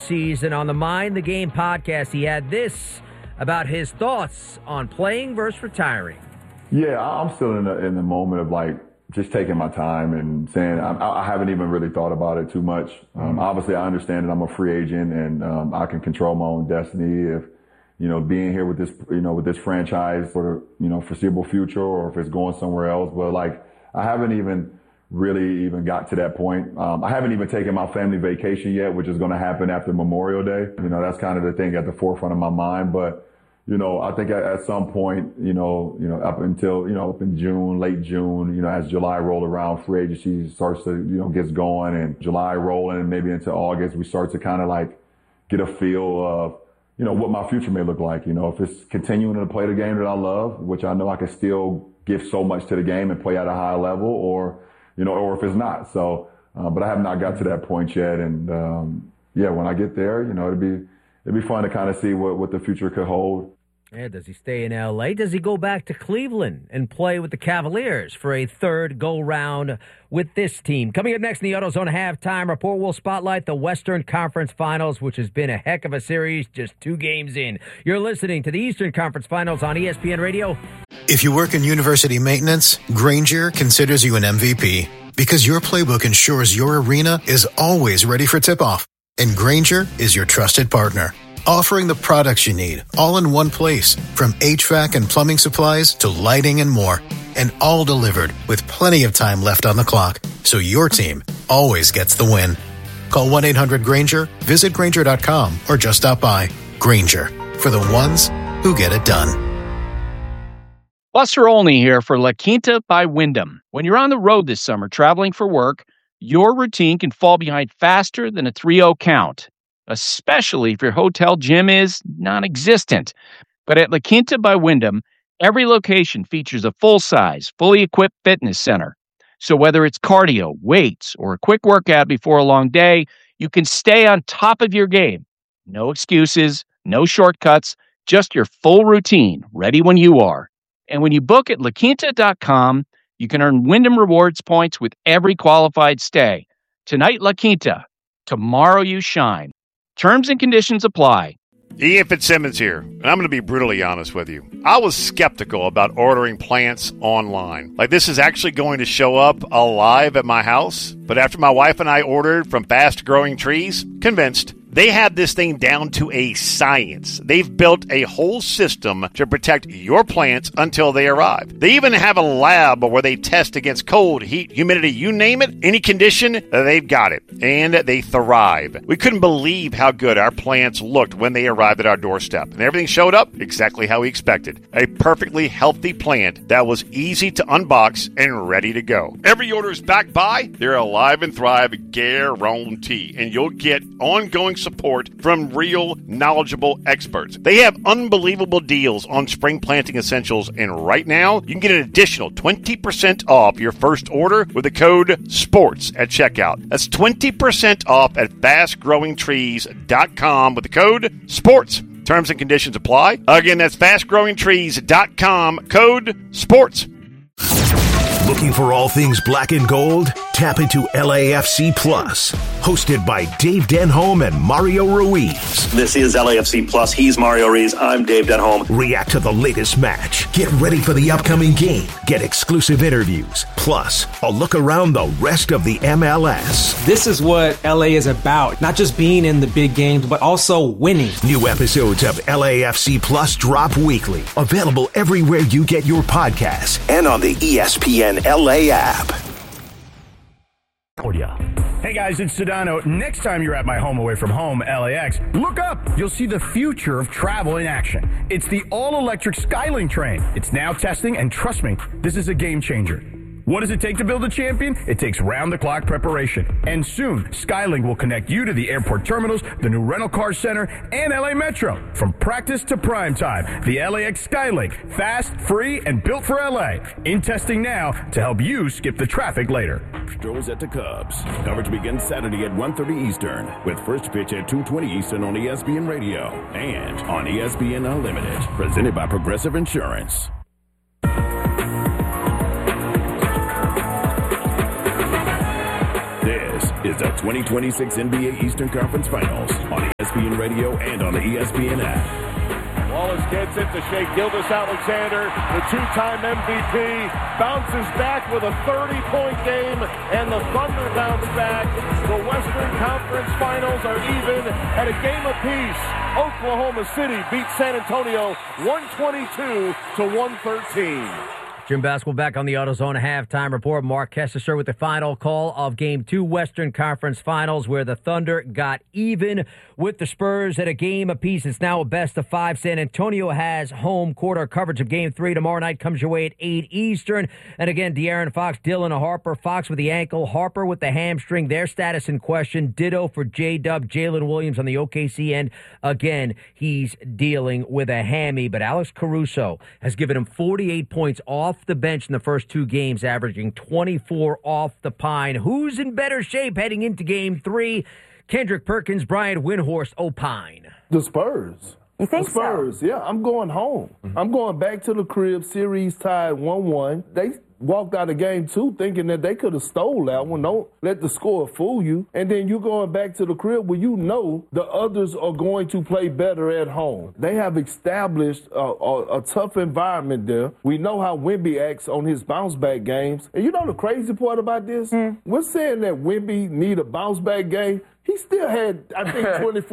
season. On the Mind the Game podcast, he had this about his thoughts on playing versus retiring. Yeah, I'm still in the moment of like just taking my time and saying I haven't even really thought about it too much. Obviously, I understand that I'm a free agent and I can control my own destiny. If being here with this franchise for the foreseeable future, or if it's going somewhere else. But like I haven't even really got to that point. I haven't even taken my family vacation yet, which is going to happen after Memorial Day. That's kind of the thing at the forefront of my mind. But, I think at some point, up in June, late June, as July roll around, free agency starts to, gets going, and July rolling, and maybe into August, we start to kind of like get a feel of, what my future may look like. If it's continuing to play the game that I love, which I know I can still give so much to the game and play at a high level, or if it's not. So, but I have not got to that point yet. And, when I get there, it'd be fun to kind of see what the future could hold. Yeah, does he stay in L.A.? Does he go back to Cleveland and play with the Cavaliers for a third go-round with this team? Coming up next in the AutoZone Halftime Report, we'll spotlight the Western Conference Finals, which has been a heck of a series just 2 games in. You're listening to the Eastern Conference Finals on ESPN Radio. If you work in university maintenance, Grainger considers you an MVP because your playbook ensures your arena is always ready for tip-off. And Grainger is your trusted partner, offering the products you need all in one place, from HVAC and plumbing supplies to lighting and more, and all delivered with plenty of time left on the clock, so your team always gets the win. Call 1-800-GRAINGER, visit Grainger.com, or just stop by. Grainger, for the ones who get it done. Buster Olney here for La Quinta by Wyndham. When you're on the road this summer traveling for work, your routine can fall behind faster than a 3-0 count, especially if your hotel gym is non-existent. But at La Quinta by Wyndham, every location features a full-size, fully equipped fitness center. So whether it's cardio, weights, or a quick workout before a long day, you can stay on top of your game. No excuses, no shortcuts, just your full routine, ready when you are. And when you book at LaQuinta.com, you can earn Wyndham Rewards points with every qualified stay. Tonight, La Quinta. Tomorrow, you shine. Terms and conditions apply. Ian Fitzsimmons here, and I'm going to be brutally honest with you. I was skeptical about ordering plants online. Like, this is actually going to show up alive at my house. But after my wife and I ordered from Fast Growing Trees, convinced. They have this thing down to a science. They've built a whole system to protect your plants until they arrive. They even have a lab where they test against cold, heat, humidity, you name it, any condition, they've got it. And they thrive. We couldn't believe how good our plants looked when they arrived at our doorstep. And everything showed up exactly how we expected. A perfectly healthy plant that was easy to unbox and ready to go. Every order is backed by their Alive and Thrive guarantee. And you'll get ongoing support from real, knowledgeable experts. They have unbelievable deals on spring planting essentials, and right now, you can get an additional 20% off your first order with the code SPORTS at checkout. That's 20% off at fastgrowingtrees.com with the code SPORTS. Terms and conditions apply. Again, that's fastgrowingtrees.com, code SPORTS. Looking for all things black and gold? Tap into LAFC Plus, hosted by Dave Denholm and Mario Ruiz. This is LAFC Plus. He's Mario Ruiz. I'm Dave Denholm. React to the latest match. Get ready for the upcoming game. Get exclusive interviews. Plus, a look around the rest of the MLS. This is what LA is about. Not just being in the big games, but also winning. New episodes of LAFC Plus drop weekly. Available everywhere you get your podcasts and on the ESPN LA app. Hey guys, it's Sedano. Next time you're at my home away from home, LAX, look up. You'll see the future of travel in action. It's the all-electric Skylink train. It's now testing, and trust me, this is a game changer. What does it take to build a champion? It takes round-the-clock preparation. And soon, Skylink will connect you to the airport terminals, the new rental car center, and LA Metro. From practice to prime time, the LAX Skylink. Fast, free, and built for LA. In testing now to help you skip the traffic later. Stros at the Cubs. Coverage begins Saturday at 1:30 Eastern, with first pitch at 2:20 Eastern on ESPN Radio and on ESPN Unlimited. Presented by Progressive Insurance. This is the 2026 NBA Eastern Conference Finals on ESPN Radio and on the ESPN app. Wallace gets it to Shai Gilgeous-Alexander, the two-time MVP, bounces back with a 30-point game, and the Thunder bounce back. The Western Conference Finals are even at a game apiece. Oklahoma City beats San Antonio 122 to 113. Jim Basketball back on the AutoZone halftime report. Mark Kestecher with the final call of Game 2 Western Conference Finals, where the Thunder got even with the Spurs at a game apiece. It's now a best of 5. San Antonio has home court. Our coverage of Game 3 tomorrow night comes your way at 8 Eastern. And again, De'Aaron Fox, Dylan Harper. Fox with the ankle, Harper with the hamstring. Their status in question. Ditto for J-Dub, Jalen Williams on the OKC end. Again, he's dealing with a hammy. But Alex Caruso has given him 48 points off the bench in the first 2 games, averaging 24 off the pine. Who's in better shape heading into Game 3? Kendrick Perkins, Brian Windhorst opine. The Spurs. You think the Spurs, so? Yeah, I'm going home. Mm-hmm. I'm going back to the crib. Series tied 1-1. They walked out of Game 2 thinking that they could have stole that one. Don't let the score fool you. And then you're going back to the crib where you know the others are going to play better at home. They have established a tough environment there. We know how Wemby acts on his bounce-back games. And you know the crazy part about this? We're saying that Wemby need a bounce-back game. He still had, I think,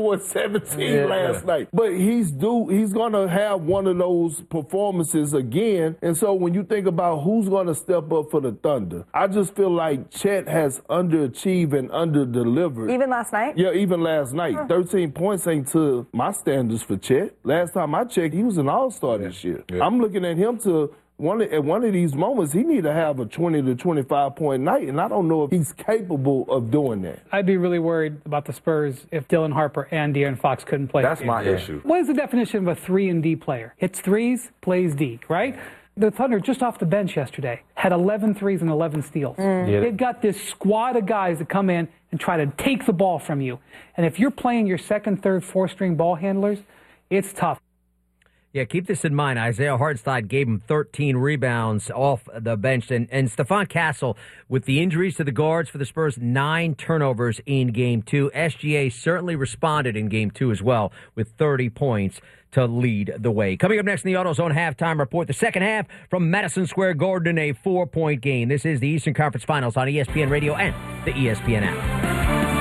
24-17 last night. But he's going to have one of those performances again. And so when you think about who's going to step up for the Thunder, I just feel like Chet has underachieved and underdelivered. Even last night? Yeah, even last night. 13 points ain't to my standards for Chet. Last time I checked, he was an all-star this year. Yeah. I'm looking at him to... At one of these moments, he need to have a 20 to 25-point night, and I don't know if he's capable of doing that. I'd be really worried about the Spurs if Dylan Harper and De'Aaron Fox couldn't play. That's my issue. What is the definition of a 3-and-D player? Hits threes, plays D, right? The Thunder, just off the bench yesterday, had 11 threes and 11 steals. They've got this squad of guys that come in and try to take the ball from you. And if you're playing your second, third, fourth-string ball handlers, it's tough. Yeah, keep this in mind. Isaiah Hartenstein gave him 13 rebounds off the bench. And Stephon Castle, with the injuries to the guards for the Spurs, 9 turnovers in Game 2. SGA certainly responded in Game 2 as well with 30 points to lead the way. Coming up next in the AutoZone halftime report, the second half from Madison Square Garden, a 4-point game. This is the Eastern Conference Finals on ESPN Radio and the ESPN app.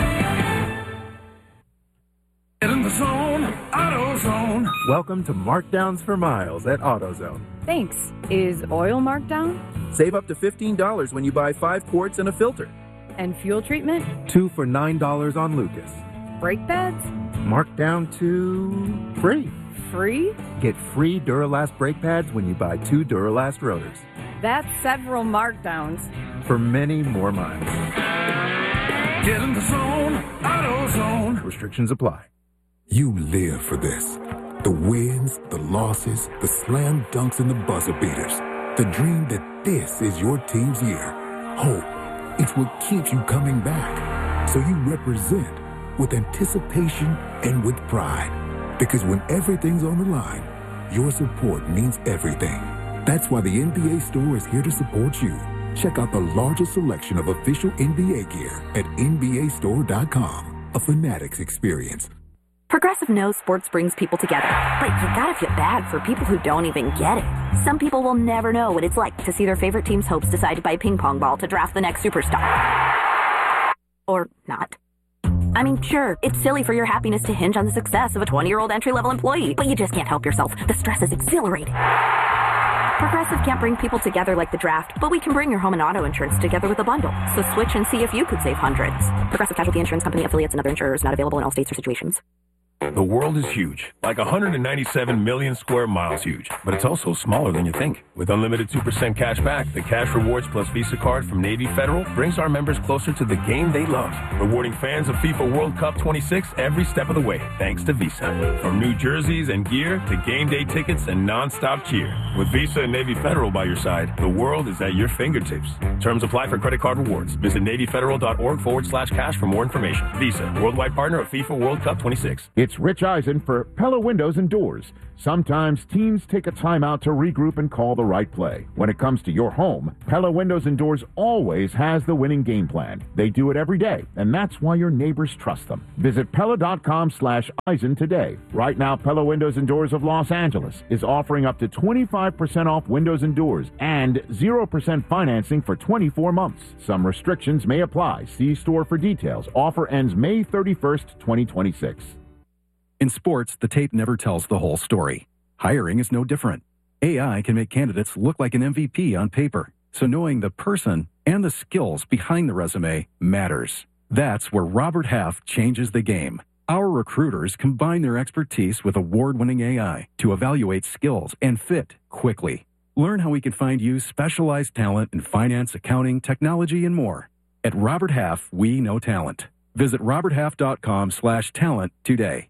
Get in the zone, AutoZone. Welcome to Markdowns for Miles at AutoZone. Thanks. Is oil marked down? Save up to $15 when you buy 5 quarts and a filter. And fuel treatment? 2 for $9 on Lucas. Brake pads? Marked down to free. Free? Get free Duralast brake pads when you buy 2 Duralast rotors. That's several markdowns. For many more miles. Get in the zone, AutoZone. Restrictions apply. You live for this. The wins, the losses, the slam dunks, and the buzzer beaters. The dream that this is your team's year. Hope. It's what keeps you coming back. So you represent with anticipation and with pride. Because when everything's on the line, your support means everything. That's why the NBA Store is here to support you. Check out the largest selection of official NBA gear at NBAstore.com. A Fanatics experience. Progressive knows sports brings people together, but you gotta feel bad for people who don't even get it. Some people will never know what it's like to see their favorite team's hopes decide to buy a ping pong ball to draft the next superstar. Or not. I mean, sure, it's silly for your happiness to hinge on the success of a 20-year-old entry-level employee, but you just can't help yourself. The stress is exhilarating. Progressive can't bring people together like the draft, but we can bring your home and auto insurance together with a bundle. So switch and see if you could save hundreds. Progressive Casualty Insurance Company, affiliates, and other insurers not available in all states or situations. The world is huge, like 197 million square miles huge, but it's also smaller than you think. With unlimited 2% cash back, the Cash Rewards Plus Visa card from Navy Federal brings our members closer to the game they love, rewarding fans of FIFA World Cup 26 every step of the way, thanks to Visa. From new jerseys and gear to game day tickets and non-stop cheer. With Visa and Navy Federal by your side, the world is at your fingertips. Terms apply for credit card rewards. Visit NavyFederal.org/cash for more information. Visa, worldwide partner of FIFA World Cup 26. It's It's Rich Eisen for Pella Windows and Doors. Sometimes teams take a timeout to regroup and call the right play. When it comes to your home, Pella Windows and Doors always has the winning game plan. They do it every day, and that's why your neighbors trust them. Visit Pella.com/Eisen today. Right now, Pella Windows and Doors of Los Angeles is offering up to 25% off windows and doors and 0% financing for 24 months. Some restrictions may apply. See store for details. Offer ends May 31st, 2026. In sports, the tape never tells the whole story. Hiring is no different. AI can make candidates look like an MVP on paper, so knowing the person and the skills behind the resume matters. That's where Robert Half changes the game. Our recruiters combine their expertise with award-winning AI to evaluate skills and fit quickly. Learn how we can find you specialized talent in finance, accounting, technology, and more. At Robert Half, we know talent. Visit roberthalf.com/talent today.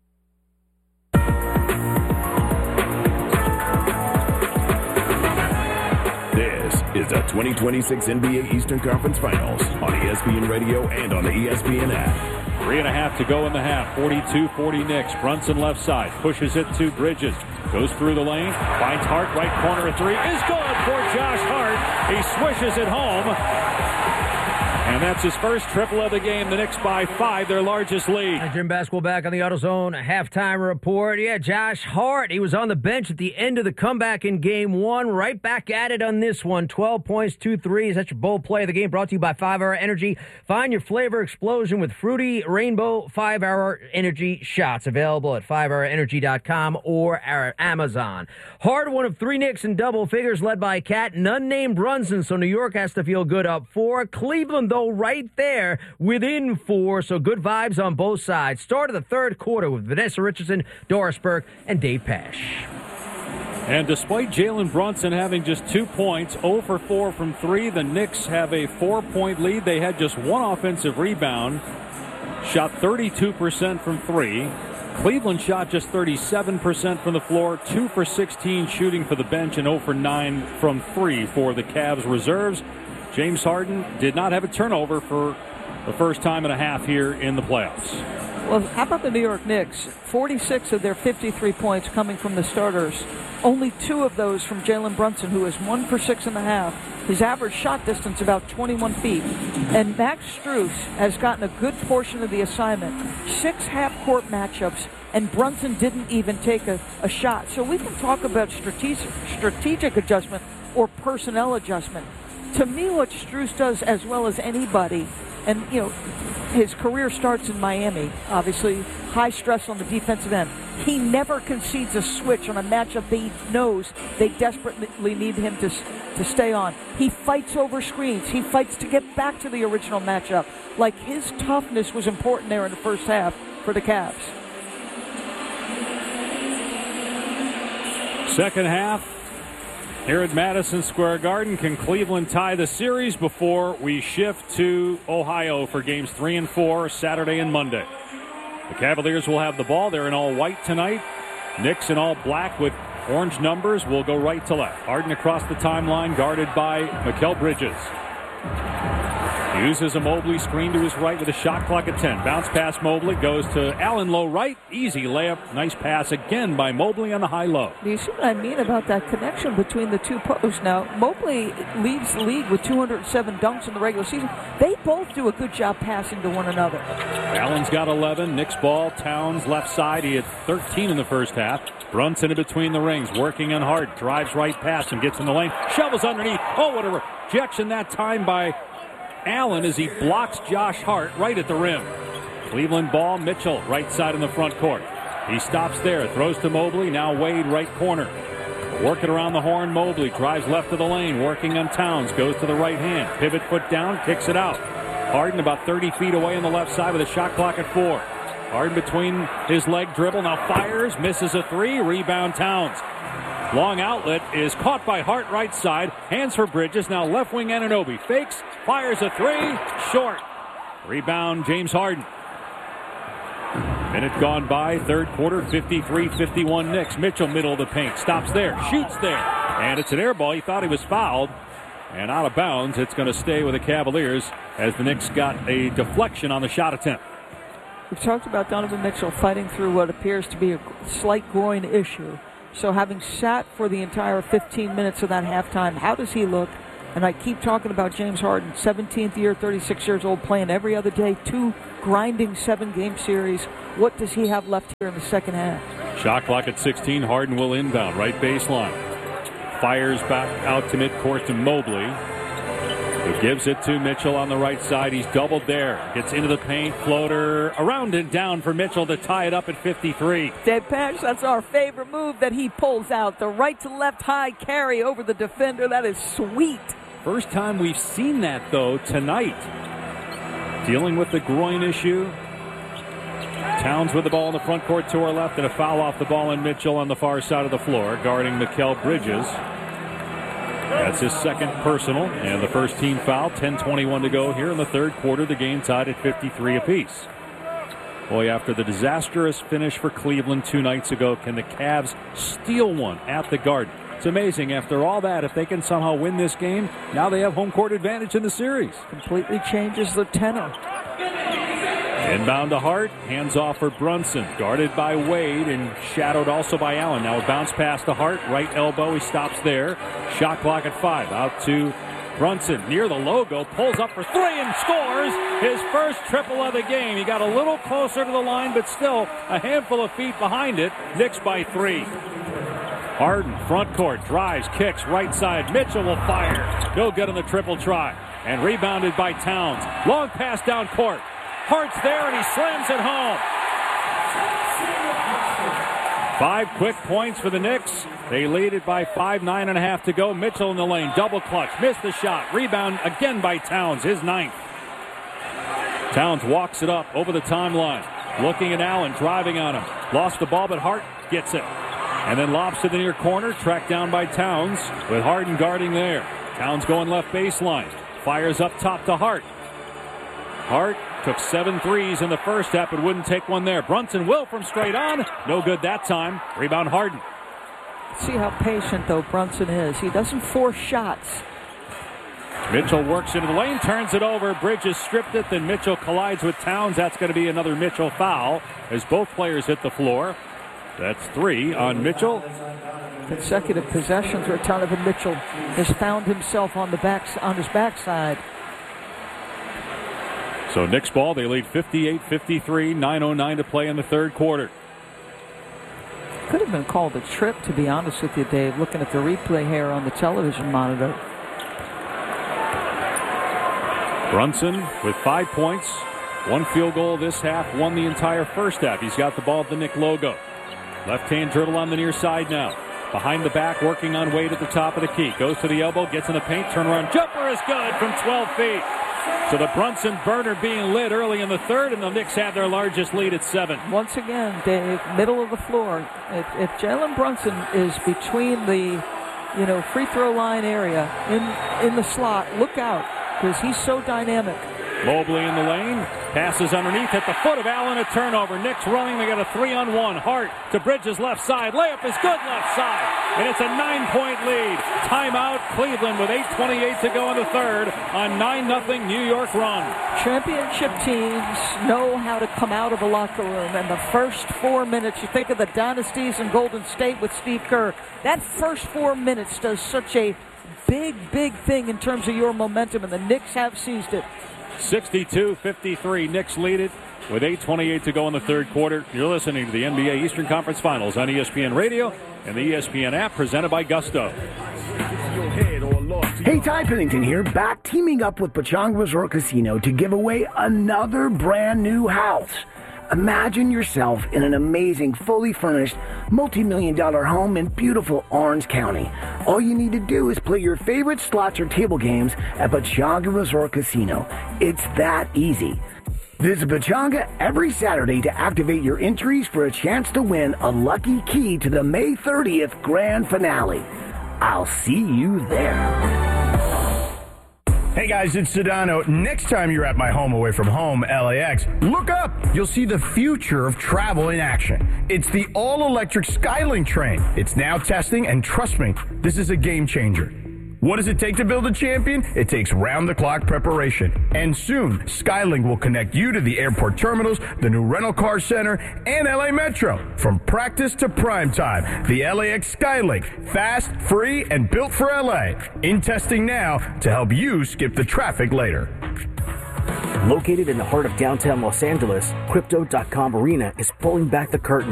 This is the 2026 NBA Eastern Conference Finals on ESPN Radio and on the ESPN app. 3.5 to go in the half. 42-40 Knicks. Brunson left side. Pushes it to Bridges. Goes through the lane. Finds Hart. Right corner. A three is good for Josh Hart. He swishes it home. And that's his first triple of the game. The Knicks by 5, their largest lead. Jim Basketball back on the AutoZone halftime report. Yeah, Josh Hart, he was on the bench at the end of the comeback in Game 1. Right back at it on this one. 12 points, 2 threes. That's your bold play of the game, brought to you by 5-Hour Energy. Find your flavor explosion with Fruity Rainbow 5-Hour Energy shots. Available at 5hourenergy.com or Amazon. Hart, one of 3 Knicks in double figures, led by Cat, none named Brunson, so New York has to feel good up 4. Cleveland, though, right there within 4, so good vibes on both sides. Start of the third quarter with Vanessa Richardson, Doris Burke, and Dave Pasch. And despite Jalen Brunson having just 2 points, 0 for 4 from 3, the Knicks have a 4-point lead. They had just 1 offensive rebound, shot 32% from 3. Cleveland shot just 37% from the floor, 2 for 16 shooting for the bench, and 0 for 9 from 3 for the Cavs reserves. James Harden did not have a turnover for the first time and a half here in the playoffs. Well, how about the New York Knicks? 46 of their 53 points coming from the starters. Only 2 of those from Jalen Brunson, who is 1 for 6.5. His average shot distance about 21 feet. And Max Strus has gotten a good portion of the assignment. 6 half-court matchups, and Brunson didn't even take a shot. So we can talk about strategic adjustment or personnel adjustment. To me, what Strus does as well as anybody, and, you know, his career starts in Miami, obviously, high stress on the defensive end. He never concedes a switch on a matchup that he knows they desperately need him to stay on. He fights over screens. He fights to get back to the original matchup. Like, his toughness was important there in the first half for the Cavs. Second half. Here at Madison Square Garden, can Cleveland tie the series before we shift to Ohio for games 3 and 4, Saturday and Monday? The Cavaliers will have the ball. They're in all white tonight. Knicks in all black with orange numbers will go right to left. Harden across the timeline, guarded by Mikal Bridges. Uses a Mobley screen to his right with a shot clock at 10. Bounce pass Mobley goes to Allen low right. Easy layup. Nice pass again by Mobley on the high low. Do you see what I mean about that connection between the two posts? Now, Mobley leads the league with 207 dunks in the regular season. They both do a good job passing to one another. Allen's got 11. Knicks ball. Towns left side. He had 13 in the first half. Brunson in between the rings, working on Hart. Drives right past him. Gets in the lane. Shovels underneath. Oh, what a rejection that time by Allen as he blocks Josh Hart right at the rim. Cleveland ball, Mitchell right side in the front court. He stops there, throws to Mobley, now Wade right corner. Working around the horn, Mobley drives left of the lane, working on Towns, goes to the right hand, pivot foot down, kicks it out. Harden about 30 feet away on the left side with a shot clock at 4. Harden between his leg dribble, now fires, misses a 3, rebound Towns. Long outlet is caught by Hart right side. Hands for Bridges. Now left wing Anunoby. Fakes. Fires a 3. Short. Rebound James Harden. Minute gone by. Third quarter. 53-51 Knicks. Mitchell middle of the paint. Stops there. Shoots there. And it's an air ball. He thought he was fouled. And out of bounds. It's going to stay with the Cavaliers as the Knicks got a deflection on the shot attempt. We've talked about Donovan Mitchell fighting through what appears to be a slight groin issue. So having sat for the entire 15 minutes of that halftime, how does he look? And I keep talking about James Harden, 17th year, 36 years old, playing every other day, 2 grinding 7-game series. What does he have left here in the second half? Shot clock at 16. Harden will inbound, right baseline. Fires back out to midcourt to Mobley, who gives it to Mitchell on the right side. He's doubled there. Gets into the paint. Floater around and down for Mitchell to tie it up at 53. Dave Pash, that's our favorite move that he pulls out. The right to left high carry over the defender. That is sweet. First time we've seen that, though, tonight. Dealing with the groin issue. Towns with the ball in the front court to our left, and a foul off the ball, and Mitchell on the far side of the floor, guarding Mikal Bridges. That's his second personal, and the first team foul. 10:21 to go here in the third quarter. The game tied at 53 apiece. Boy, after the disastrous finish for Cleveland 2 nights ago, can the Cavs steal one at the Garden? It's amazing. After all that, if they can somehow win this game, now they have home court advantage in the series. Completely changes the tenor. Inbound to Hart, hands off for Brunson, guarded by Wade and shadowed also by Allen. Now a bounce pass to Hart, right elbow, he stops there. Shot clock at 5, out to Brunson near the logo, pulls up for 3 and scores his first triple of the game. He got a little closer to the line, but still a handful of feet behind it. Knicks by 3. Harden, front court, drives, kicks, right side. Mitchell will fire. No good on the triple try. And rebounded by Towns. Long pass down court. Hart's there, and he slams it home. 5 quick points for the Knicks. They lead it by 5, 9.5 to go. Mitchell in the lane, double clutch, missed the shot. Rebound again by Towns, his 9th. Towns walks it up over the timeline. Looking at Allen, driving on him. Lost the ball, but Hart gets it. And then lobs to the near corner, tracked down by Towns, with Harden guarding there. Towns going left baseline. Fires up top to Hart. Hart took 7 threes in the first half, but wouldn't take one there. Brunson will from straight on. No good that time. Rebound Harden. See how patient, though, Brunson is. He doesn't force shots. Mitchell works into the lane, turns it over. Bridges stripped it, then Mitchell collides with Towns. That's going to be another Mitchell foul as both players hit the floor. That's 3 on Mitchell. Consecutive possessions where Donovan Mitchell has found himself on his backside. So Knicks ball, they lead 58-53, 9:09 to play in the third quarter. Could have been called a trip, to be honest with you, Dave, looking at the replay here on the television monitor. Brunson with 5 points, 1 field goal this half, won the entire first half. He's got the ball at the Knick logo. Left-hand dribble on the near side now. Behind the back, working on Wade at the top of the key. Goes to the elbow, gets in the paint, turnaround jumper is good from 12 feet. So the Brunson burner being lit early in the third, and the Knicks have their largest lead at 7. Once again, Dave, middle of the floor. If Jalen Brunson is between the, free throw line area in the slot, look out, because he's so dynamic. Mobley in the lane, passes underneath at the foot of Allen, a turnover. Knicks running, they got a 3-on-1. Hart to Bridges left side, layup is good left side, and it's a 9-point lead. Timeout Cleveland with 8:28 to go in the third on 9-0 New York run. Championship teams know how to come out of a locker room, and the first 4 minutes, you think of the dynasties in Golden State with Steve Kerr, that first 4 minutes does such a big thing in terms of your momentum, and the Knicks have seized it. 62-53, Knicks lead it with 8:28 to go in the third quarter. You're listening to the NBA Eastern Conference Finals on ESPN Radio and the ESPN app, presented by Gusto. Hey, Ty Pennington here, back teaming up with Pechanga Resort Casino to give away another brand new house. Imagine yourself in an amazing, fully furnished, multi-million-dollar home in beautiful Orange County. All you need to do is play your favorite slots or table games at Pechanga Resort Casino. It's that easy. Visit Pechanga every Saturday to activate your entries for a chance to win a lucky key to the May 30th grand finale. I'll see you there. Hey guys, it's Sedano. Next time you're at my home away from home, LAX, look up. You'll see the future of travel in action. It's the all-electric Skylink train. It's now testing, and trust me, this is a game changer. What does it take to build a champion? It takes round-the-clock preparation. And soon, Skylink will connect you to the airport terminals, the new rental car center, and LA Metro. From practice to prime time, the LAX Skylink. Fast, free, and built for LA. In testing now to help you skip the traffic later. Located in the heart of downtown Los Angeles, Crypto.com Arena is pulling back the curtain